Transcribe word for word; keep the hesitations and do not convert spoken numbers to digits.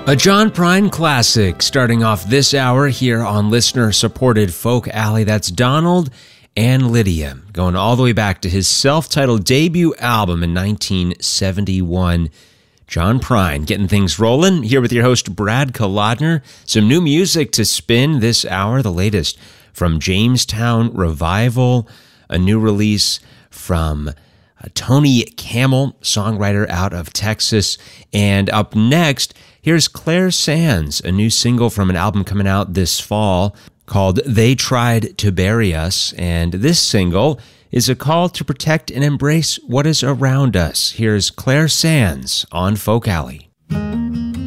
A John Prine classic starting off this hour here on listener-supported Folk Alley. That's Donald and Lydia, going all the way back to his self-titled debut album in nineteen seventy-one. John Prine getting things rolling here with your host Brad Kolodner. Some new music to spin this hour, the latest from Jamestown Revival, a new release from uh, Tony Camel, songwriter out of Texas. And up next, here's Claire Sands, a new single from an album coming out this fall called They Tried to Bury Us. And this single is a call to protect and embrace what is around us. Here's Claire Sands on Folk Alley.